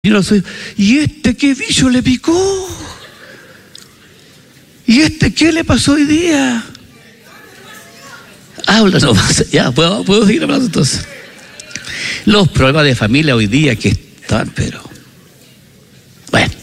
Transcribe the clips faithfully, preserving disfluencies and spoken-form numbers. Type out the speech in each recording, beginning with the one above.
¿Y este qué bicho le picó? ¿Y este qué le pasó hoy día? Habla nomás, ya, ¿puedo, puedo seguir hablando entonces? Los problemas de familia hoy día que están, pero... Bueno.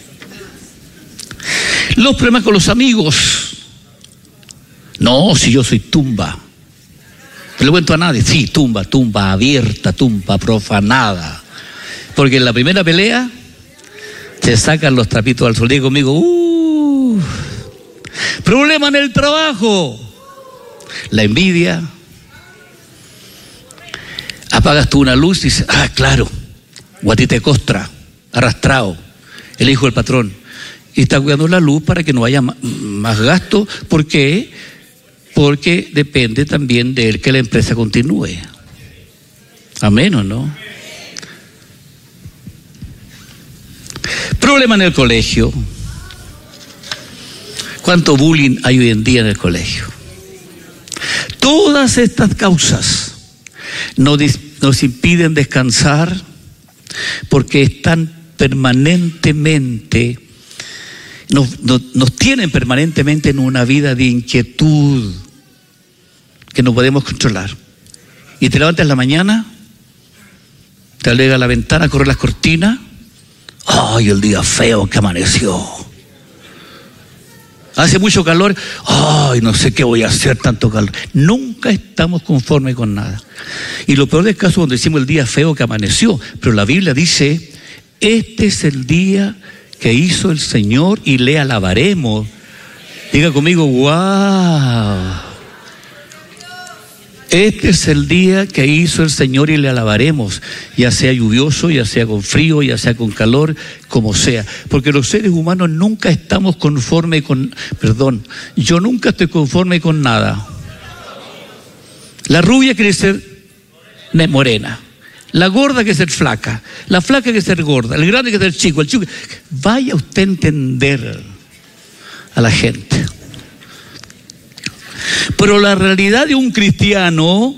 Los problemas con los amigos. No, si yo soy tumba. No le cuento a nadie. Sí, tumba, tumba abierta, tumba profanada. Porque en la primera pelea te sacan los trapitos al sol. Digo conmigo, uh, problema en el trabajo. La envidia. Apagas tú una luz y dices, ah, claro, guatite costra, arrastrado, el hijo del patrón. Y está cuidando la luz para que no haya más gasto. ¿Por qué? Porque depende también de él que la empresa continúe. Amén, ¿o no? Problema en el colegio. ¿Cuánto bullying hay hoy en día en el colegio? Todas estas causas nos, nos impiden descansar porque están permanentemente, nos, nos, nos tienen permanentemente en una vida de inquietud que no podemos controlar. Y te levantas en la mañana, te alegas a la ventana, corres las cortinas. ¡Ay, el día feo que amaneció! Hace mucho calor. ¡Ay, no sé qué voy a hacer, tanto calor! Nunca estamos conformes con nada. Y lo peor del caso es cuando decimos el día feo que amaneció. Pero la Biblia dice, este es el día que hizo el Señor y le alabaremos. Diga conmigo, ¡wow! Este es el día que hizo el Señor y le alabaremos, ya sea lluvioso, ya sea con frío, ya sea con calor, como sea. Porque los seres humanos nunca estamos conformes con, perdón, yo nunca estoy conforme con nada. La rubia quiere ser morena, la gorda quiere ser flaca, la flaca quiere ser gorda, el grande quiere ser chico, el chico. Vaya usted a entender a la gente. Pero la realidad de un cristiano,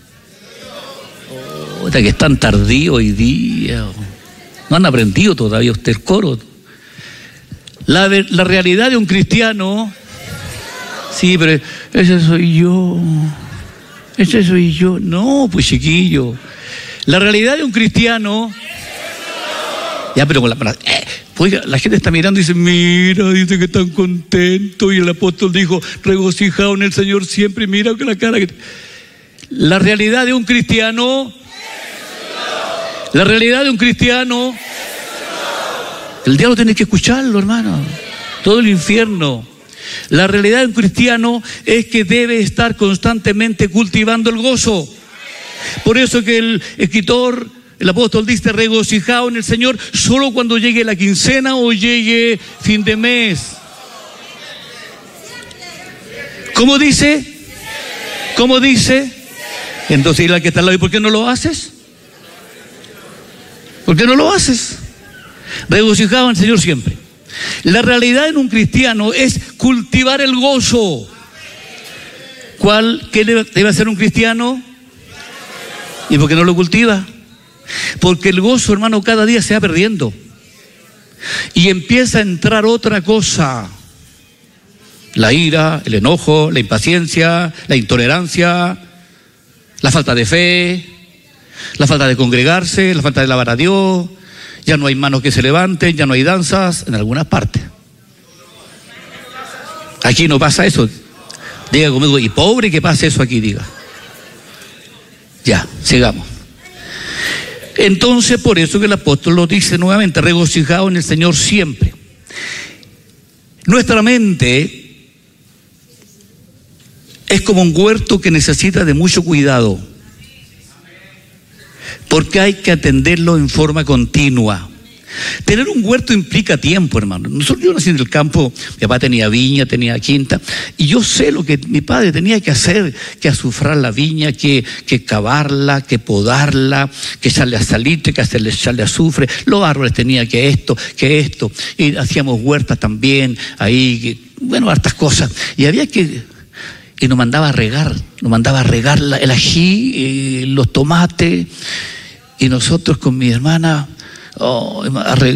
oh, que es tan tardío hoy día, no han aprendido todavía usted el coro. La, la realidad de un cristiano, sí, pero ese soy yo, ese soy yo. No, pues chiquillo, la realidad de un cristiano, ya, pero con la... Eh, Oiga, la gente está mirando y dice, mira, dice que están contentos. Y el apóstol dijo, regocijado en el Señor siempre. Mira que la cara que... La realidad de un cristiano, la realidad de un cristiano, el diablo tiene que escucharlo, hermano. Todo el infierno. La realidad de un cristiano es que debe estar constantemente cultivando el gozo. Por eso que el escritor... El apóstol dice, regocijado en el Señor solo cuando llegue la quincena o llegue fin de mes. ¿Cómo dice? ¿Cómo dice? Entonces, ¿y la que está al lado? ¿Y por qué no lo haces? ¿Por qué no lo haces? Regocijado en el Señor siempre. La realidad en un cristiano es cultivar el gozo. ¿Cuál? ¿Qué debe hacer un cristiano? ¿Y por qué no lo cultiva? Porque el gozo, hermano, cada día se va perdiendo y empieza a entrar otra cosa: la ira, el enojo, la impaciencia, la intolerancia, la falta de fe, la falta de congregarse, la falta de alabar a Dios. Ya no hay manos que se levanten, ya no hay danzas en algunas partes. Aquí no pasa eso. Diga conmigo, y pobre que pase eso aquí, diga. Ya, sigamos. Entonces, por eso que el apóstol lo dice nuevamente, regocijado en el Señor siempre. Nuestra mente es como un huerto que necesita de mucho cuidado, porque hay que atenderlo en forma continua. Tener un huerto implica tiempo, hermano. Nosotros, yo nací en el campo, mi papá tenía viña, tenía quinta, y yo sé lo que mi padre tenía que hacer, que azufrar la viña, que, que cavarla, que podarla, que echarle a salitre, que hacerle echarle azufre. Los árboles tenía que esto, que esto, y hacíamos huertas también, ahí, bueno, hartas cosas. Y había que, y nos mandaba a regar, nos mandaba a regar el ají, los tomates, y nosotros con mi hermana... Oh,